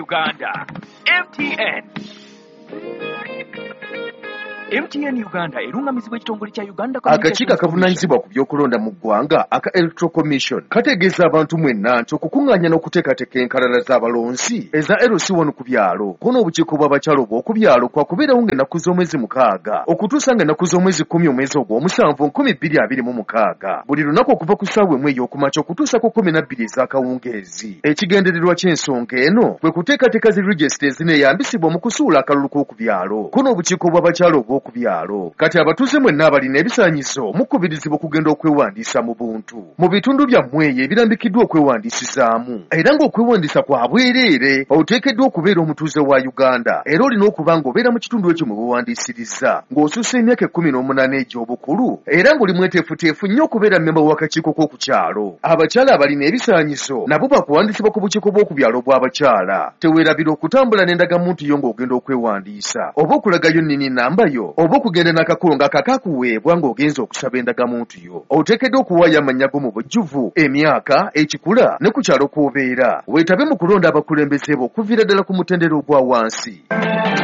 Uganda. MTN Uganda erungamizibwa ekitongole kya Uganda akakiiko akavunaanyizibwa ku byokulonda mu ggwanga aka Electoral Commission kategeeza abantu mwenna nti okukuŋŋaanya n'okuteekateeka enkalala z'abalonzi eza LC1 ku byalo ko n'obukiiko bw'abakyalo bw'oku byalo kwakubeerawo ng'ennaku z'omwezi 6 okutuusa ng'ennaku z'omwezi 10 omwezi ogw'omusanvu 2026 buli lunaku okuva ku ssaawa emu ey'okumakya okutuusa ku 12 ez'akawungeezi. Ekigendererwa ky'ensonga eno kwe kuteekateeka zi regisita ezineeyambisibwa mu kusuula akalulu k'oku byalo ko n'obukiiko bw'abakyalo ku byalo. Kati abatuuze mwenna abalina ebisaanyizo mukubirizibwa okugenda okwewandiisa mu buntu mu bitundu byammwe eyo ebirambikiddwa okwewandiisizaamu, era ng'okwewandiisa kwa bwereere oteekeddwa okubeera omutuuze wa Uganda era olina okuba ng'obeera mu kitundu ekyo mwe weewandiisiriza ng'osusa emyaka 18 egy'obukulu era ng'oli mweteefuteefu nnyo okubeera mmemba w'akakiiko k'oku kyalo. Abakyala abalina ebisaanyizo nabo bakuwandiisibwa ku bukiiko bw'oku byalo bw'abakyala. Teweerabira okutambula n'endagamuntu yo ng'ogenda okwewandiisa oba okulagayo nnini nnamba yo oba okugenda n'akakulo ng'akakakuweebwa ng'ogenza okusaba endagamuntu yo. Oteekeddwa okuwaayo amannya go mu bujjuvu, emyaka, ekikula ne ku kyalo kw'obeera. Weetabe mu kulonda abakulembeze bo okuviira ddala ku mutendera ogwa wansi.